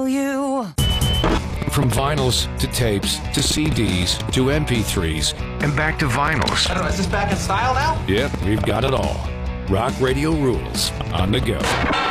you. From vinyls to tapes to CDs to MP3s and back to vinyls. I don't know, is this back in style now? Yep, we've got it all. Rock Radio rules on the go.